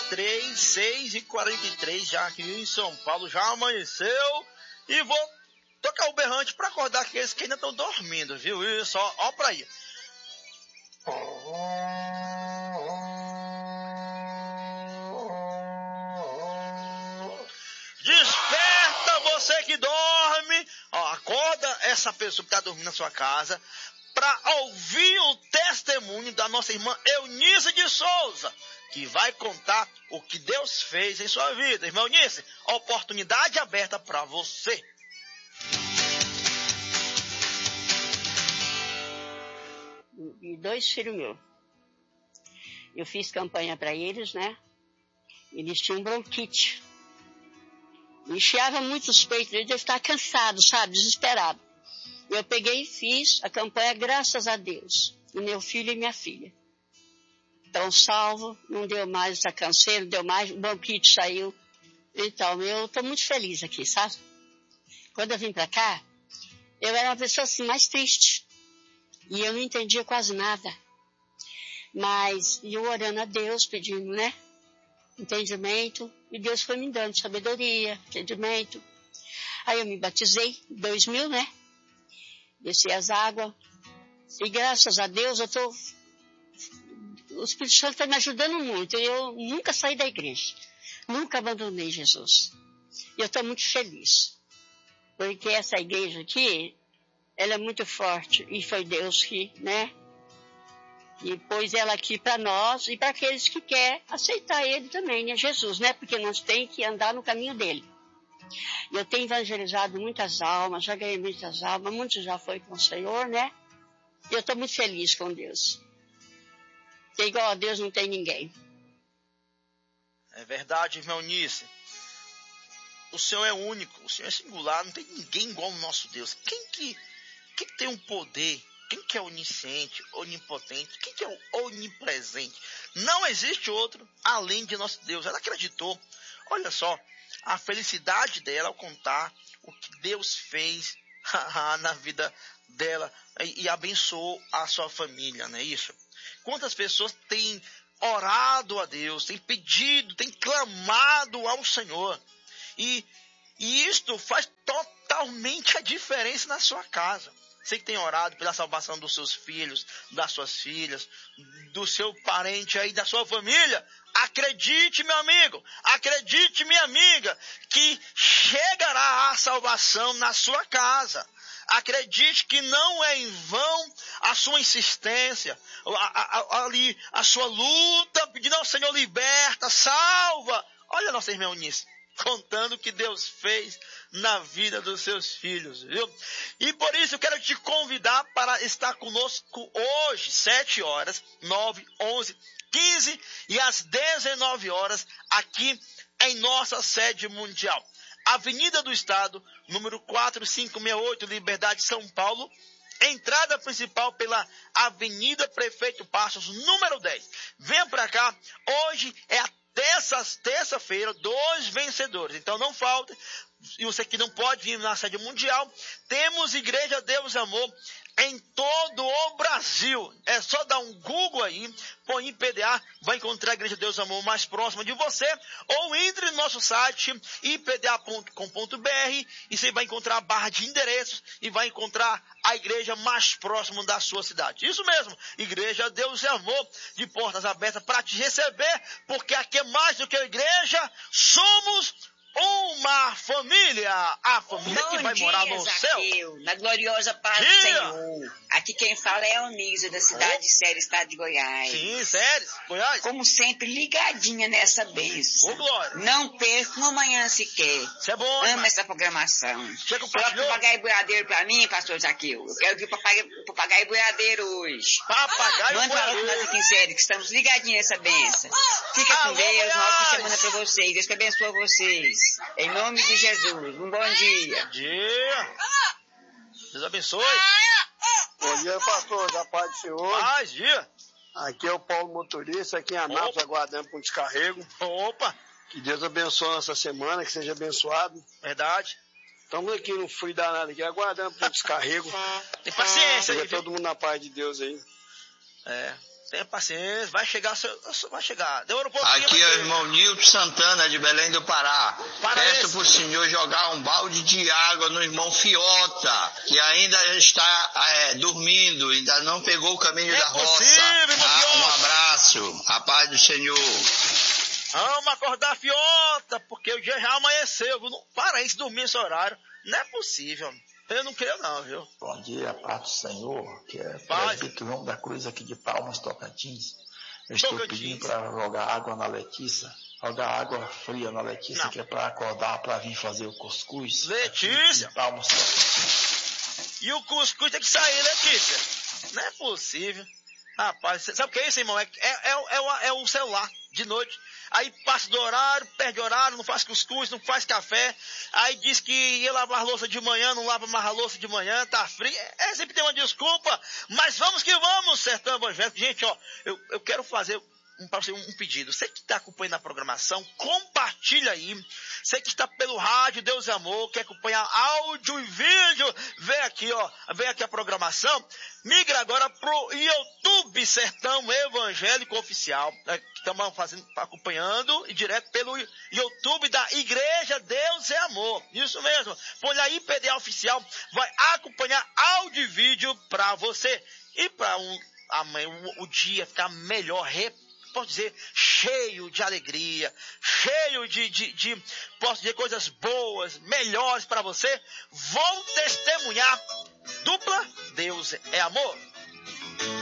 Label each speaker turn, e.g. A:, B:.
A: 6h43, 6h43, já aqui em São Paulo, já amanheceu. E vou tocar o berrante para acordar aqueles que ainda estão dormindo, viu? Isso, ó pra aí. Desperta você que dorme. Ó, acorda essa pessoa que está dormindo na sua casa para ouvir o testemunho da nossa irmã Eunice de Souza, que vai contar o que Deus fez em sua vida. Irmã Eunice, oportunidade aberta para você.
B: E 2 filhos meus. Eu fiz campanha para eles, né? Eles tinham bronquite. Encheava muito os peitos, eles deviam estar cansados, sabe? Desesperados. Eu peguei e fiz a campanha, graças a Deus. O meu filho e minha filha. Então, salvo, não deu mais essa canseira, não deu mais, o bronquite saiu. Então, eu estou muito feliz aqui, sabe? Quando eu vim para cá, eu era uma pessoa assim, mais triste. E eu não entendia quase nada. Mas eu orando a Deus, pedindo, né? Entendimento. E Deus foi me dando sabedoria, entendimento. Aí eu me batizei, em 2000, né? Desci as águas. E graças a Deus, o Espírito Santo está me ajudando muito. Eu nunca saí da igreja. Nunca abandonei Jesus. E eu estou muito feliz. Porque essa igreja aqui, ela é muito forte. E foi Deus que, né? E pôs ela aqui para nós e para aqueles que querem aceitar Ele também, né? Jesus, né? Porque nós temos que andar no caminho dele. Eu tenho evangelizado muitas almas, já ganhei muitas almas, muitos já foi com o Senhor, né? E eu estou muito feliz com Deus. Porque igual a Deus não tem ninguém.
A: É verdade, irmão Eunice. O Senhor é único, o Senhor é singular, não tem ninguém igual ao nosso Deus. Quem que tem um poder? Quem que é onisciente, onipotente? Quem que é o onipresente? Não existe outro além de nosso Deus. Ela acreditou. Olha só, a felicidade dela ao contar o que Deus fez na vida dela e abençoou a sua família, não é isso? Quantas pessoas têm orado a Deus, têm pedido, têm clamado ao Senhor. E isto faz totalmente a diferença na sua casa. Você que tem orado pela salvação dos seus filhos, das suas filhas, do seu parente aí, da sua família, acredite, meu amigo, acredite, minha amiga, que chegará a salvação na sua casa. Acredite que não é em vão a sua insistência, a sua luta, pedindo ao Senhor, liberta, salva. Olha a nossa irmã Eunice, contando o que Deus fez na vida dos seus filhos, viu? E por isso eu quero te convidar para estar conosco hoje, 7 horas, 9, 11, 15 e às 19 horas, aqui em nossa sede mundial. Avenida do Estado, número 4568, Liberdade, São Paulo. Entrada principal pela Avenida Prefeito Passos, número 10. Venha para cá, hoje é a terça-feira, 2 vencedores. Então não falta. E você que não pode vir na sede mundial, temos Igreja Deus Amor em todo o Brasil. É só dar um Google aí, põe em PDA, vai encontrar a Igreja Deus Amor mais próxima de você, ou entre no nosso site ipda.com.br e você vai encontrar a barra de endereços e vai encontrar a igreja mais próxima da sua cidade. Isso mesmo, Igreja Deus e Amor, de portas abertas para te receber, porque aqui é mais do que a igreja, somos uma família, a família que vai morar no céu.
C: Na gloriosa paz do Senhor. Aqui quem fala é a Onísia, da cidade de Séries, estado de Goiás.
A: Sim, Séries, Goiás.
C: Como sempre, ligadinha nessa bênção.
A: Ô, Glória.
C: Não perca uma manhã sequer.
A: Isso é bom,
C: amo essa programação.
A: Chega o
C: papagaio boiadeiro pra mim, pastor Zaqueu. Eu quero ver o papagaio boiadeiro hoje.
A: Papagaio
C: boiadeiro. Manda nós aqui em Séries, que estamos ligadinhos nessa bênção. Fica com Deus, uma ótima semana pra vocês. Deus que abençoe vocês. Em nome de Jesus. Um bom dia.
A: Deus abençoe.
D: Bom dia, pastor. Da paz do Senhor.
A: Paz, dia.
D: Aqui é o Paulo Motorista, aqui em Anápolis, aguardando para um descarrego.
A: Opa.
D: Que Deus abençoe nossa semana, que seja abençoado.
A: Verdade.
D: Estamos aqui no frio danado aqui, aguardando para um descarrego.
A: Tem paciência aí,
D: todo mundo na paz de Deus aí.
A: Tenha paciência, vai chegar, vai chegar. Demora um pouquinho.
E: Aqui é o irmão Nilton Santana, de Belém do Pará. Peço pro senhor jogar um balde de água no irmão Fiota, que ainda está dormindo, ainda não pegou o caminho da roça. Um abraço, a paz do Senhor.
A: Vamos acordar, Fiota, porque o dia já amanheceu, viu? Não para aí, se dormir nesse horário. Não é possível. Eu não creio não, viu?
F: Bom dia, paz do Senhor, que é presbítero João da Cruz aqui de Palmas, Tocantins. Eu estou pedindo para jogar água na Letícia, jogar água fria na Letícia, não. Que é para acordar, para vir fazer o cuscuz.
A: Letícia!
F: Palmas, Tocantins.
A: E o cuscuz tem que sair, Letícia. Não é possível. Rapaz, sabe o que é isso, irmão? É o celular, de noite. Aí passa do horário, perde horário, não faz cuscuz, não faz café. Aí diz que ia lavar louça de manhã, não lava mais a louça de manhã, tá frio. Sempre tem uma desculpa. Mas vamos que vamos, Sertão Evangélico. Gente, ó, eu quero fazer para você um pedido. Você que está acompanhando a programação, compartilha aí. Você que está pelo rádio, Deus é Amor, quer acompanhar áudio e vídeo, vem aqui, ó, vem aqui a programação. Migra agora pro YouTube Sertão Evangélico Oficial. Estamos acompanhando e direto pelo YouTube da Igreja Deus é Amor. Isso mesmo. Põe aí PDA Oficial, vai acompanhar áudio e vídeo para você. E para o dia ficar melhor, posso dizer, cheio de alegria, cheio de posso dizer, coisas boas, melhores para você, vou testemunhar. Dupla, Deus é Amor.